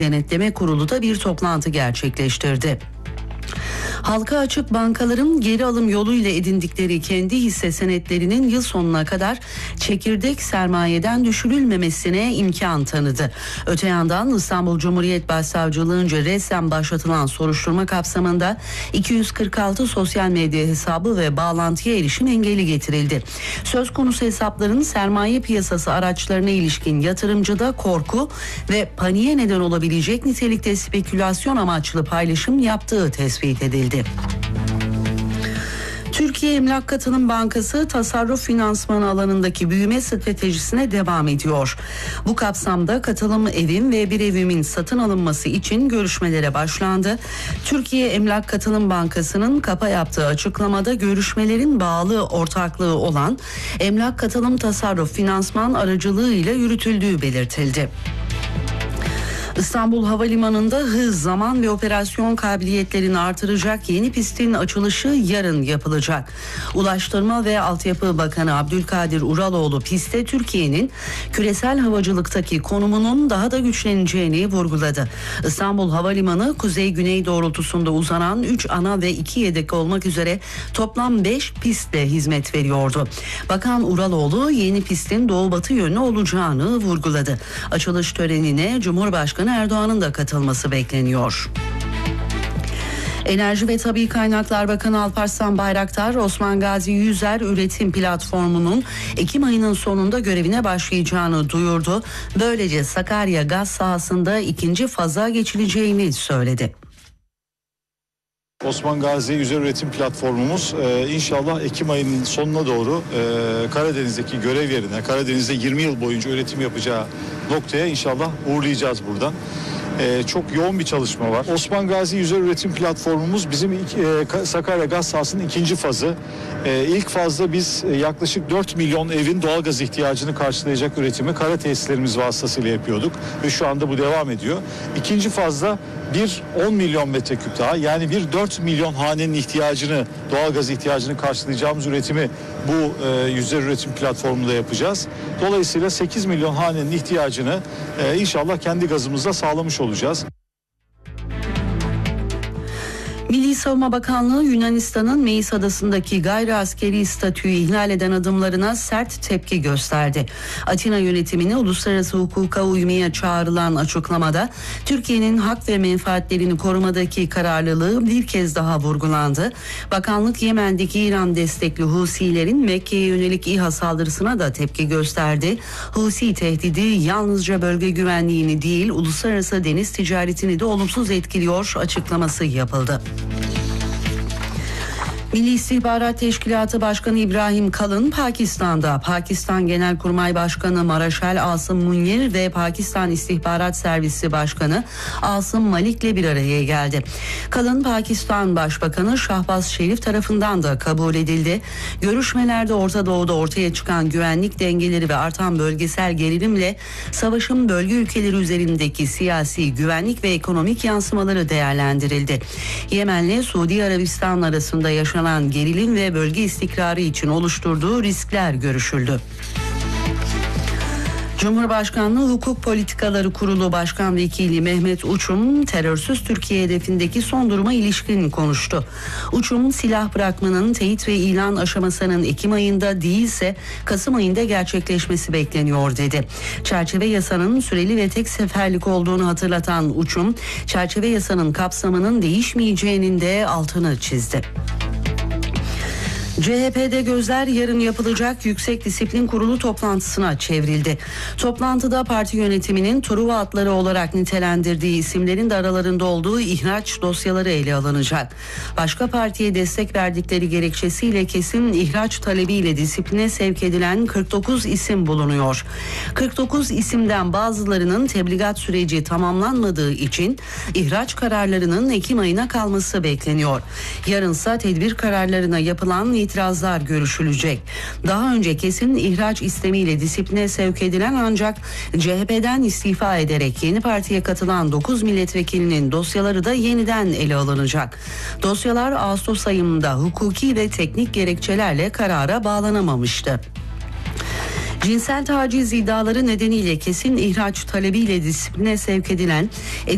Denetleme Kurulu da bir toplantı gerçekleştirdi. Halka açık bankaların geri alım yoluyla edindikleri kendi hisse senetlerinin yıl sonuna kadar çekirdek sermayeden düşürülmemesine imkan tanıdı. Öte yandan İstanbul Cumhuriyet Başsavcılığınca resmen başlatılan soruşturma kapsamında 246 sosyal medya hesabı ve bağlantıya erişim engeli getirildi. Söz konusu hesapların sermaye piyasası araçlarına ilişkin yatırımcıda korku ve paniğe neden olabilecek nitelikte spekülasyon amaçlı paylaşım yaptığı tespit edildi. Türkiye Emlak Katılım Bankası tasarruf finansmanı alanındaki büyüme stratejisine devam ediyor. Bu kapsamda katılım evim ve bir evimin satın alınması için görüşmelere başlandı. Türkiye Emlak Katılım Bankası'nın KAP'a yaptığı açıklamada görüşmelerin bağlı ortaklığı olan Emlak Katılım Tasarruf Finansman aracılığıyla yürütüldüğü belirtildi. İstanbul Havalimanı'nda hız, zaman ve operasyon kabiliyetlerini artıracak yeni pistin açılışı yarın yapılacak. Ulaştırma ve Altyapı Bakanı Abdülkadir Uraloğlu piste Türkiye'nin küresel havacılıktaki konumunun daha da güçleneceğini vurguladı. İstanbul Havalimanı kuzey-güney doğrultusunda uzanan 3 ana ve 2 yedek olmak üzere toplam 5 pistle hizmet veriyordu. Bakan Uraloğlu yeni pistin doğu-batı yönlü olacağını vurguladı. Açılış törenine Cumhurbaşkanı Erdoğan'ın da katılması bekleniyor. Enerji ve Tabii Kaynaklar Bakanı Alparslan Bayraktar, Osman Gazi Yüzer Üretim Platformu'nun Ekim ayının sonunda görevine başlayacağını duyurdu. Böylece Sakarya gaz sahasında ikinci faza geçileceğini söyledi. Osman Gazi Yüzer Üretim Platformumuz inşallah Ekim ayının sonuna doğru Karadeniz'deki görev yerine, Karadeniz'de 20 yıl boyunca üretim yapacağı noktaya inşallah uğurlayacağız buradan. Çok yoğun bir çalışma var. Osman Gazi Yüzer Üretim Platformumuz bizim Sakarya gaz sahasının ikinci fazı. İlk fazda biz yaklaşık 4 milyon evin doğalgaz ihtiyacını karşılayacak üretimi kara tesislerimiz vasıtasıyla yapıyorduk ve şu anda bu devam ediyor. İkinci fazda 10 milyon metreküp daha, yani 4 milyon hanenin ihtiyacını, doğalgaz ihtiyacını karşılayacağımız üretimi bu yüzer üretim platformunda yapacağız. Dolayısıyla 8 milyon hanenin ihtiyacını inşallah kendi gazımızla sağlamış olacağız. Milli Savunma Bakanlığı Yunanistan'ın Meis Adası'ndaki gayri askeri statüyü ihlal eden adımlarına sert tepki gösterdi. Atina yönetimine uluslararası hukuka uymaya çağrılan açıklamada Türkiye'nin hak ve menfaatlerini korumadaki kararlılığı bir kez daha vurgulandı. Bakanlık Yemen'deki İran destekli Husilerin Mekke'ye yönelik İHA saldırısına da tepki gösterdi. Husi tehdidi yalnızca bölge güvenliğini değil, uluslararası deniz ticaretini de olumsuz etkiliyor açıklaması yapıldı. Milli İstihbarat Teşkilatı Başkanı İbrahim Kalın Pakistan'da Pakistan Genelkurmay Başkanı Maraşal Asım Munir ve Pakistan İstihbarat Servisi Başkanı Asım Malik'le bir araya geldi. Kalın Pakistan Başbakanı Şahbaz Şerif tarafından da kabul edildi. Görüşmelerde Orta Doğu'da ortaya çıkan güvenlik dengeleri ve artan bölgesel gerilimle savaşın bölge ülkeleri üzerindeki siyasi, güvenlik ve ekonomik yansımaları değerlendirildi. Yemen'le Suudi Arabistan arasında yaşanan gerilim ve bölge istikrarı için oluşturduğu riskler görüşüldü. Cumhurbaşkanlığı Hukuk Politikaları Kurulu Başkan Vekili Mehmet Uçum, terörsüz Türkiye hedefindeki son duruma ilişkin konuştu. Uçum, silah bırakmanın teyit ve ilan aşamasının Ekim ayında değilse Kasım ayında gerçekleşmesi bekleniyor dedi. Çerçeve yasanın süreli ve tek seferlik olduğunu hatırlatan Uçum, çerçeve yasanın kapsamının değişmeyeceğinin de altını çizdi. CHP'de gözler yarın yapılacak Yüksek Disiplin Kurulu toplantısına çevrildi. Toplantıda parti yönetiminin Truva atları olarak nitelendirdiği isimlerin de aralarında olduğu ihraç dosyaları ele alınacak. Başka partiye destek verdikleri gerekçesiyle kesin ihraç talebiyle disipline sevk edilen 49 isim bulunuyor. 49 isimden bazılarının tebligat süreci tamamlanmadığı için ihraç kararlarının Ekim ayına kalması bekleniyor. Yarınsa tedbir kararlarına yapılan itirazlar görüşülecek. Daha önce kesin ihraç istemiyle disipline sevk edilen ancak CHP'den istifa ederek yeni partiye katılan 9 milletvekilinin dosyaları da yeniden ele alınacak. Dosyalar Ağustos ayında hukuki ve teknik gerekçelerle karara bağlanamamıştı. Cinsel taciz iddiaları nedeniyle kesin ihraç talebiyle disipline sevk edilen